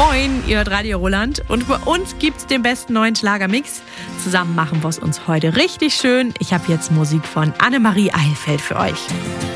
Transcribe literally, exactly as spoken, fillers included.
Moin, ihr hört Radio Roland und bei uns gibt's den besten neuen Schlagermix. Zusammen machen wir es uns heute richtig schön. Ich habe jetzt Musik von Annemarie Eilfeld für euch.